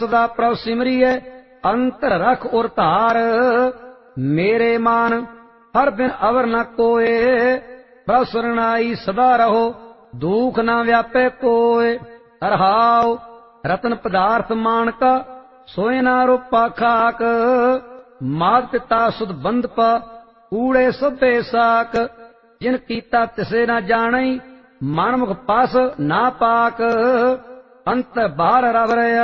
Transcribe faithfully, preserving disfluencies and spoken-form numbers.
सदा प्रभ सिमरिय अंतर रख और धार। मेरे मान हर बिन अवर न कोय, प्रभ शरणाई सदा रहो दुख न व्यापे कोय। रहाओ रतन पदार्थ मानका सोए ना रूपा खाक, मात पिता सुध बंद पा कूड़े सभे साक। जिन कीता तिसे न जाने, मनमुख पास ना पाक। अंत बाहर रव रया